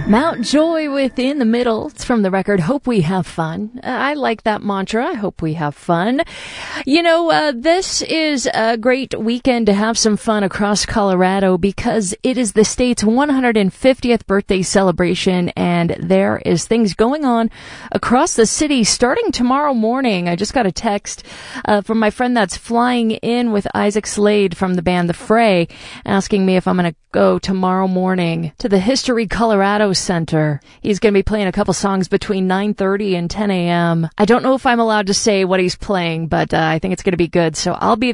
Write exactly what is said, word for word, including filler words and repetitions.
Mount Joy within the middle. It's from the record Hope We Have Fun. Uh, I like that mantra. I hope we have fun. You know, uh, this is a great weekend to have some fun across Colorado because it is the state's one hundred fiftieth birthday celebration, and there is things going on across the city starting tomorrow morning. I just got a text uh, from my friend that's flying in with Isaac Slade from the band The Fray, asking me if I'm going to go tomorrow morning to the History Colorado Center. He's going to be playing a couple songs between nine thirty and ten a.m. I don't know if I'm allowed to say what he's playing, but uh, I think it's going to be good. So I'll be